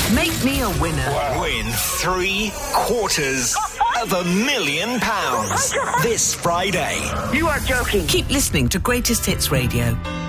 Make me a winner. Wow. Win £750,000 this Friday. You are joking. Keep listening to Greatest Hits Radio.